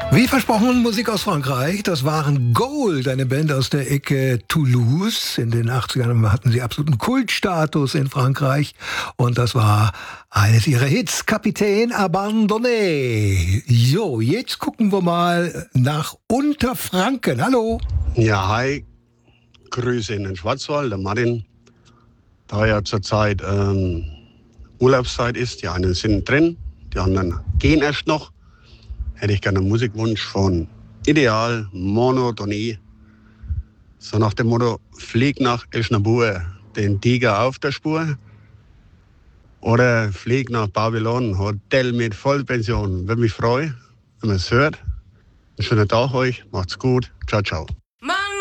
Wie versprochen, Musik aus Frankreich. Das waren Gold, eine Band aus der Ecke Toulouse. In den 80ern hatten sie absoluten Kultstatus in Frankreich. Und das war eines ihrer Hits, Capitaine Abandonné. So, jetzt gucken wir mal nach Unterfranken. Hallo. Ja, hi. Grüße in den Schwarzwald, der Martin. Da ja zurzeit Urlaubszeit ist, die einen sind drin, die anderen gehen erst noch, hätte ich gerne einen Musikwunsch von Ideal, Monotonie. So nach dem Motto, flieg nach Eschnabur, den Tiger auf der Spur. Oder flieg nach Babylon, Hotel mit Vollpension. Würde mich freuen, wenn man es hört. Einen schönen Tag euch, macht's gut, ciao, ciao.